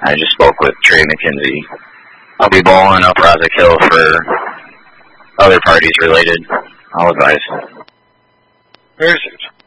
I just spoke with Trey McKenzie. I'll be bowling up Rosick Hill for other parties related. I'll advise. Perfect.